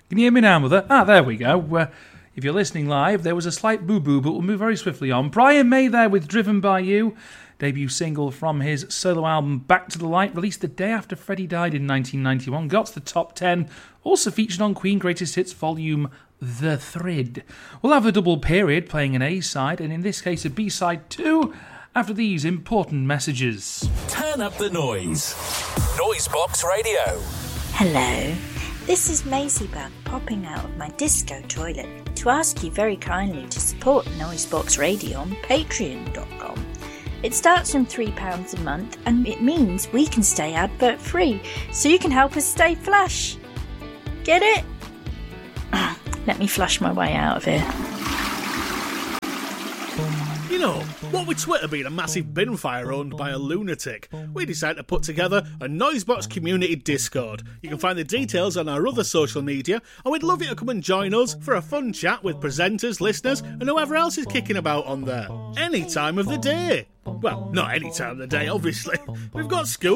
Can you hear me now, Mother? There we go. If you're listening live, there was a slight boo-boo, but we'll move very swiftly on. Brian May there with Driven By You, debut single from his solo album Back to the Light, released the day after Freddie died in 1991, got to the top 10, also featured on Queen Greatest Hits Volume The Thread. We'll have a double period playing an A-side, and in this case a B-side too, after these important messages. Turn up the noise. Noisebox Radio. Hello, this is Maisie Bug popping out of my disco toilet to ask you very kindly to support Noisebox Radio on patreon.com. It starts from £3 a month and it means we can stay advert free, so you can help us stay flush. Get it? Let me flush my way out of here. You know, what with Twitter being a massive bin fire owned by a lunatic, we decided to put together a Noisebox community Discord. You can find the details on our other social media, and we'd love you to come and join us for a fun chat with presenters, listeners, and whoever else is kicking about on there. Any time of the day. Well, not any time of the day, obviously. We've got school